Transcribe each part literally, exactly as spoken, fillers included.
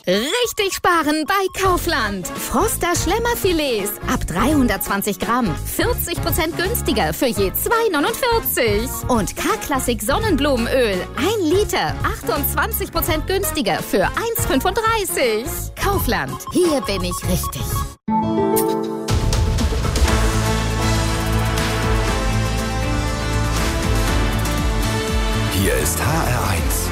Richtig sparen bei Kaufland. Froster Schlemmerfilets ab dreihundertzwanzig Gramm. vierzig Prozent günstiger für je zwei neunundvierzig. Und K-Klassik Sonnenblumenöl. ein Liter. achtundzwanzig Prozent günstiger für eins fünfunddreißig. Kaufland. Hier bin ich richtig. Hier ist H R eins.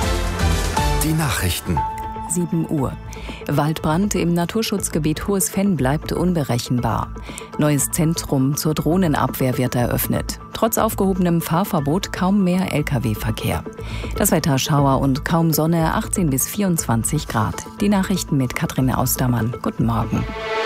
Die Nachrichten. sieben Uhr. Waldbrand im Naturschutzgebiet Hohes Venn bleibt unberechenbar. Neues Zentrum zur Drohnenabwehr wird eröffnet. Trotz aufgehobenem Fahrverbot kaum mehr L K W-Verkehr. Das Wetter Schauer und kaum Sonne, achtzehn bis vierundzwanzig Grad. Die Nachrichten mit Katrin Austermann. Guten Morgen.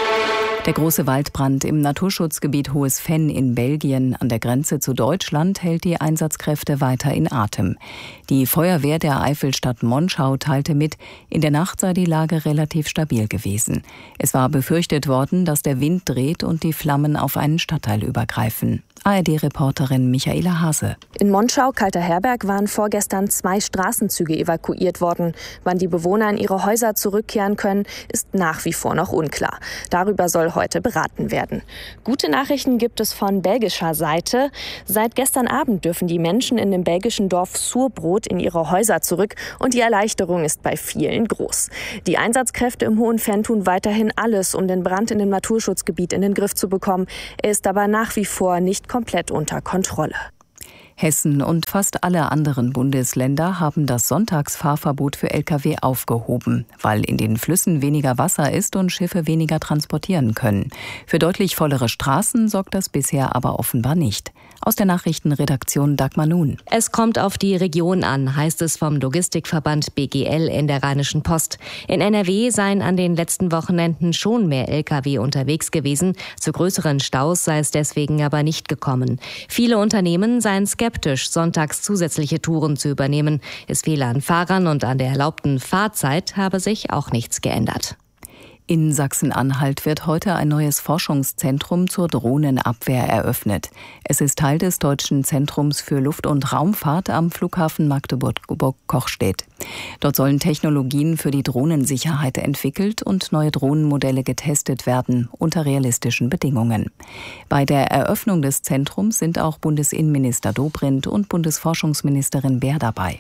Der große Waldbrand im Naturschutzgebiet Hohes Venn in Belgien an der Grenze zu Deutschland hält die Einsatzkräfte weiter in Atem. Die Feuerwehr der Eifelstadt Monschau teilte mit, in der Nacht sei die Lage relativ stabil gewesen. Es war befürchtet worden, dass der Wind dreht und die Flammen auf einen Stadtteil übergreifen. A R D-Reporterin Michaela Hase. In Monschau, Kalter Herberg, waren vorgestern zwei Straßenzüge evakuiert worden. Wann die Bewohner in ihre Häuser zurückkehren können, ist nach wie vor noch unklar. Darüber soll heute beraten werden. Gute Nachrichten gibt es von belgischer Seite. Seit gestern Abend dürfen die Menschen in dem belgischen Dorf Surbrot in ihre Häuser zurück und die Erleichterung ist bei vielen groß. Die Einsatzkräfte im Hohen Venn tun weiterhin alles, um den Brand in dem Naturschutzgebiet in den Griff zu bekommen. Er ist aber nach wie vor nicht komplett unter Kontrolle. Hessen und fast alle anderen Bundesländer haben das Sonntagsfahrverbot für L K W aufgehoben, weil in den Flüssen weniger Wasser ist und Schiffe weniger transportieren können. Für deutlich vollere Straßen sorgt das bisher aber offenbar nicht. Aus der Nachrichtenredaktion Dagmar Nun. Es kommt auf die Region an, heißt es vom Logistikverband B G L in der Rheinischen Post. In N R W seien an den letzten Wochenenden schon mehr L K W unterwegs gewesen. Zu größeren Staus sei es deswegen aber nicht gekommen. Viele Unternehmen seien skeptisch, sonntags zusätzliche Touren zu übernehmen. Es fehle an Fahrern und an der erlaubten Fahrzeit habe sich auch nichts geändert. In Sachsen-Anhalt wird heute ein neues Forschungszentrum zur Drohnenabwehr eröffnet. Es ist Teil des Deutschen Zentrums für Luft- und Raumfahrt am Flughafen Magdeburg-Kochstedt. Dort sollen Technologien für die Drohnensicherheit entwickelt und neue Drohnenmodelle getestet werden, unter realistischen Bedingungen. Bei der Eröffnung des Zentrums sind auch Bundesinnenminister Dobrindt und Bundesforschungsministerin Baer dabei.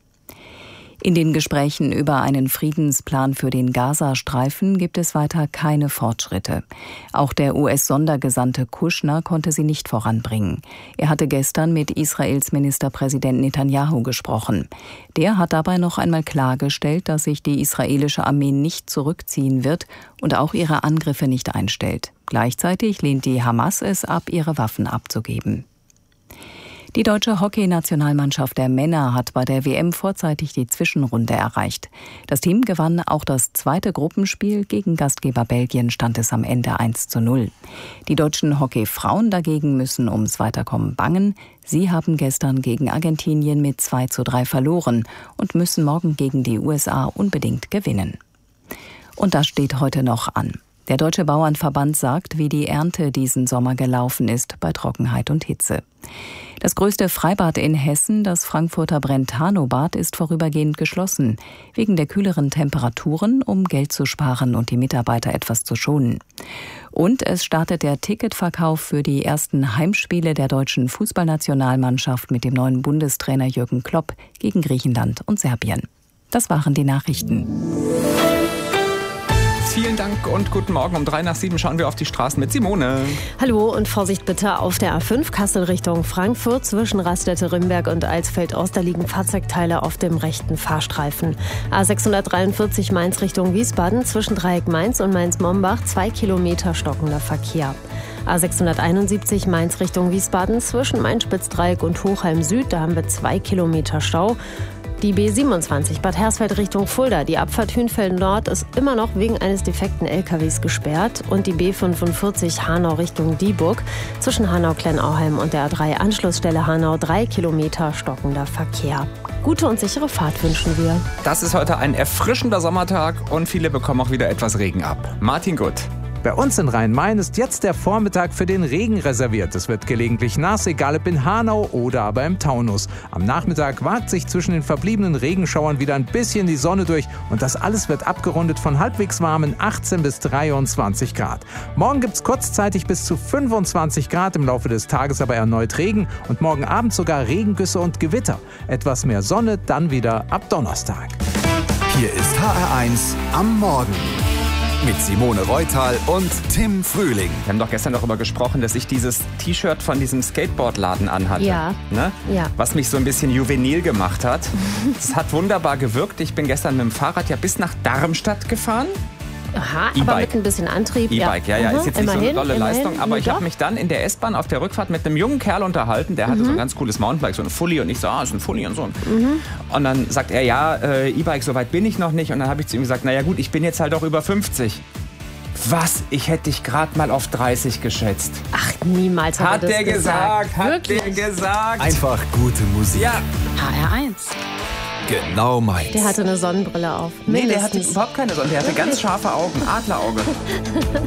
In den Gesprächen über einen Friedensplan für den Gazastreifen gibt es weiter keine Fortschritte. Auch der U S-Sondergesandte Kushner konnte sie nicht voranbringen. Er hatte gestern mit Israels Ministerpräsident Netanyahu gesprochen. Der hat dabei noch einmal klargestellt, dass sich die israelische Armee nicht zurückziehen wird und auch ihre Angriffe nicht einstellt. Gleichzeitig lehnt die Hamas es ab, ihre Waffen abzugeben. Die deutsche Hockeynationalmannschaft der Männer hat bei der W M vorzeitig die Zwischenrunde erreicht. Das Team gewann auch das zweite Gruppenspiel. Gegen Gastgeber Belgien stand es am Ende eins zu null. Die deutschen Hockeyfrauen dagegen müssen ums Weiterkommen bangen. Sie haben gestern gegen Argentinien mit zwei zu drei verloren und müssen morgen gegen die U S A unbedingt gewinnen. Und das steht heute noch an. Der Deutsche Bauernverband sagt, wie die Ernte diesen Sommer gelaufen ist bei Trockenheit und Hitze. Das größte Freibad in Hessen, das Frankfurter Brentano-Bad, ist vorübergehend geschlossen, wegen der kühleren Temperaturen, um Geld zu sparen und die Mitarbeiter etwas zu schonen. Und es startet der Ticketverkauf für die ersten Heimspiele der deutschen Fußballnationalmannschaft mit dem neuen Bundestrainer Jürgen Klopp gegen Griechenland und Serbien. Das waren die Nachrichten. Vielen Dank und guten Morgen. Um drei nach sieben schauen wir auf die Straßen mit Simone. Hallo und Vorsicht bitte auf der A fünf Kassel Richtung Frankfurt. Zwischen Raststätte Rimberg und Alsfeld-Ost, da liegen Fahrzeugteile auf dem rechten Fahrstreifen. A sechshundertdreiundvierzig Mainz Richtung Wiesbaden. Zwischen Dreieck Mainz und Mainz-Mombach zwei Kilometer stockender Verkehr. A sechshunderteinundsiebzig Mainz Richtung Wiesbaden. Zwischen Main-Spitzdreieck und Hochheim Süd, da haben wir zwei Kilometer Stau. Die B siebenundzwanzig Bad Hersfeld Richtung Fulda. Die Abfahrt Hünfeld Nord ist immer noch wegen eines defekten L K Ws gesperrt. Und die B fünfundvierzig Hanau Richtung Dieburg. Zwischen Hanau-Kleinauheim und der A drei Anschlussstelle Hanau drei Kilometer stockender Verkehr. Gute und sichere Fahrt wünschen wir. Das ist heute ein erfrischender Sommertag und viele bekommen auch wieder etwas Regen ab. Martin Gutt. Bei uns in Rhein-Main ist jetzt der Vormittag für den Regen reserviert. Es wird gelegentlich nass, egal ob in Hanau oder aber im Taunus. Am Nachmittag wagt sich zwischen den verbliebenen Regenschauern wieder ein bisschen die Sonne durch und das alles wird abgerundet von halbwegs warmen achtzehn bis dreiundzwanzig Grad. Morgen gibt es kurzzeitig bis zu fünfundzwanzig Grad, im Laufe des Tages aber erneut Regen und morgen Abend sogar Regengüsse und Gewitter. Etwas mehr Sonne dann wieder ab Donnerstag. Hier ist H R eins am Morgen mit Simone Reutal und Tim Frühling. Wir haben doch gestern darüber gesprochen, dass ich dieses T-Shirt von diesem Skateboardladen anhatte. Ja. Ne? Ja. Was mich so ein bisschen juvenil gemacht hat. Es hat wunderbar gewirkt. Ich bin gestern mit dem Fahrrad ja bis nach Darmstadt gefahren. Aha, E-Bike. aber mit ein bisschen Antrieb. E-Bike, ja, ja, Mhm. ist jetzt nicht immerhin, so eine tolle immerhin. Leistung, aber ich Doch. habe mich dann in der S-Bahn auf der Rückfahrt mit einem jungen Kerl unterhalten, der hatte Mhm. so ein ganz cooles Mountainbike, so ein Fully und ich so, ah, ist ein Fully und so. Mhm. Und dann sagt er, ja, äh, E-Bike, so weit bin ich noch nicht und dann habe ich zu ihm gesagt, naja gut, ich bin jetzt halt auch über fünfzig. Was? Ich hätte dich gerade mal auf dreißig geschätzt. Ach, niemals hat, Hat er das der gesagt, hat Wirklich? der gesagt. Einfach gute Musik. Ja. H R eins. Genau meins. Der hatte eine Sonnenbrille auf. Nee, der hatte Mindestens. überhaupt keine Sonne, der hatte ganz scharfe Augen, Adlerauge.